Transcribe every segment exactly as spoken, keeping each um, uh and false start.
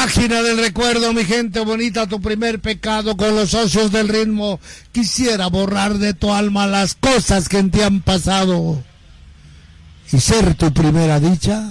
Página del recuerdo, mi gente bonita, tu primer pecado con los socios del ritmo. Quisiera borrar de tu alma las cosas que te han pasado y ser tu primera dicha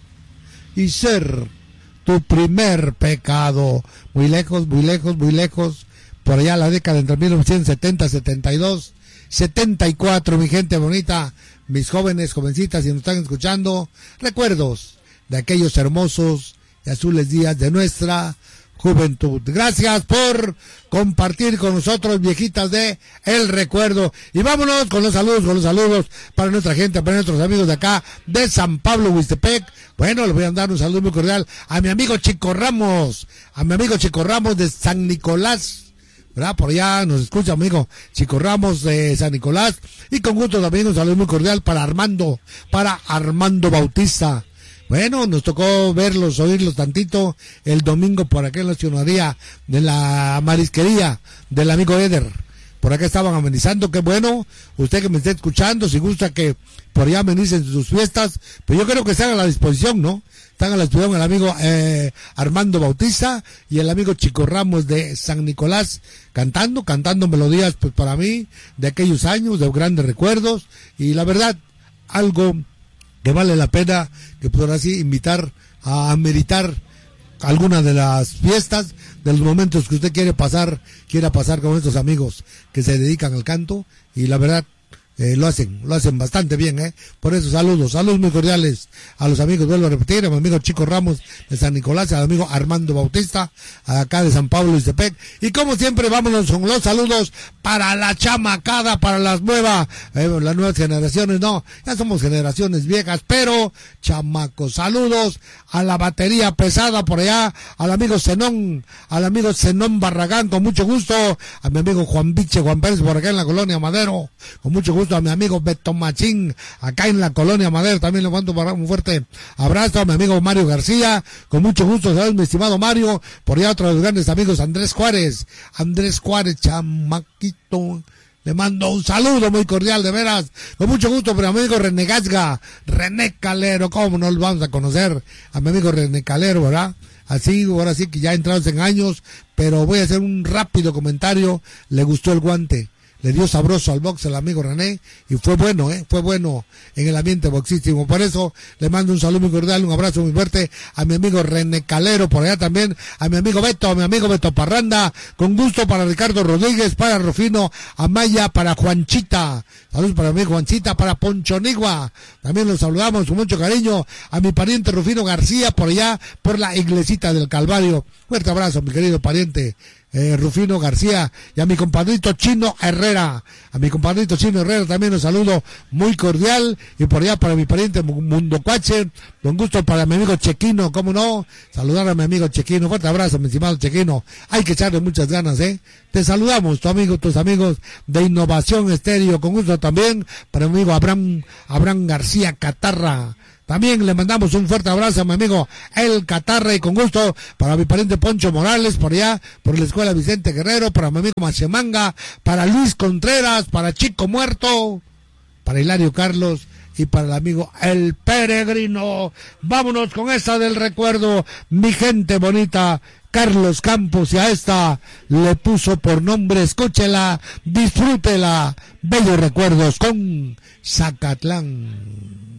y ser tu primer pecado. Muy lejos, muy lejos, muy lejos, por allá la década entre mil novecientos setenta, setenta y dos, setenta y cuatro, mi gente bonita, mis jóvenes, jovencitas, si nos están escuchando, recuerdos de aquellos hermosos y azules días de nuestra juventud. Gracias por compartir con nosotros, viejitas de El Recuerdo. Y vámonos con los saludos, con los saludos para nuestra gente, para nuestros amigos de acá, de San Pablo, Huistepec. Bueno, les voy a dar un saludo muy cordial a mi amigo Chico Ramos, a mi amigo Chico Ramos de San Nicolás, ¿verdad? Por allá nos escucha, amigo Chico Ramos de San Nicolás. Y con gusto también un saludo muy cordial para Armando, para Armando Bautista. Bueno, nos tocó verlos, oírlos tantito el domingo por acá en la ciudadanía de la marisquería del amigo Eder. Por acá estaban amenizando, qué bueno. Usted que me esté escuchando, si gusta que por allá amenicen sus fiestas, pues yo creo que están a la disposición, ¿no? Están a la disposición el amigo eh, Armando Bautista y el amigo Chico Ramos de San Nicolás, cantando, cantando melodías, pues para mí, de aquellos años, de grandes recuerdos, y la verdad, algo que vale la pena, que por así invitar a ameritar alguna de las fiestas, de los momentos que usted quiere pasar, quiera pasar con estos amigos que se dedican al canto, y la verdad, eh, lo hacen, lo hacen bastante bien, eh. Por eso saludos, saludos muy cordiales a los amigos, vuelvo a repetir, a mi amigo Chico Ramos de San Nicolás, al amigo Armando Bautista, acá de San Pablo, Ixtepec, y como siempre vámonos con los saludos para la chamacada, para las nuevas, eh, las nuevas generaciones, no, ya somos generaciones viejas, pero chamacos, saludos a la batería pesada por allá, al amigo Zenón, al amigo Zenón Barragán, con mucho gusto, a mi amigo Juan Biche, Juan Pérez por acá en la colonia Madero, con mucho gusto, a mi amigo Beto Machín, acá en la colonia Madero, también le mando un fuerte abrazo, a mi amigo Mario García, con mucho gusto, ¿sabes, mi estimado Mario? Por allá otro de los grandes amigos, Andrés Juárez, Andrés Juárez, chamaquito, le mando un saludo muy cordial, de veras, con mucho gusto, para mi amigo René Gasga, René Calero, cómo no lo vamos a conocer, a mi amigo René Calero, ¿verdad? Así, ahora sí que ya entrados en años, pero voy a hacer un rápido comentario, le gustó el guante. Le dio sabroso al box el amigo René y fue bueno, eh, fue bueno en el ambiente boxístico. Por eso le mando un saludo muy cordial, un abrazo muy fuerte a mi amigo René Calero, por allá también, a mi amigo Beto, a mi amigo Beto Parranda, con gusto para Ricardo Rodríguez, para Rufino Amaya, para Juanchita, saludos para mi amigo Juanchita, para Ponchonigua, también los saludamos con mucho cariño, a mi pariente Rufino García, por allá, por la iglesita del Calvario. Fuerte abrazo, mi querido pariente Eh, Rufino García, y a mi compadrito Chino Herrera, a mi compadrito Chino Herrera también un saludo muy cordial, y por allá para mi pariente Mundo Cuache, con gusto para mi amigo Chequino, cómo no, saludar a mi amigo Chequino, fuerte abrazo, mi estimado Chequino, hay que echarle muchas ganas, eh, te saludamos, tu amigo, tus amigos de Innovación Estéreo, con gusto también para mi amigo Abraham, Abraham García Catarra. También le mandamos un fuerte abrazo a mi amigo El Catarra, y con gusto para mi pariente Poncho Morales, por allá, por la escuela Vicente Guerrero, para mi amigo Machemanga, para Luis Contreras, para Chico Muerto, para Hilario Carlos y para el amigo El Peregrino. Vámonos con esta del recuerdo, mi gente bonita, Carlos Campos, y a esta le puso por nombre, escúchela, disfrútela, bellos recuerdos con Zacatlán.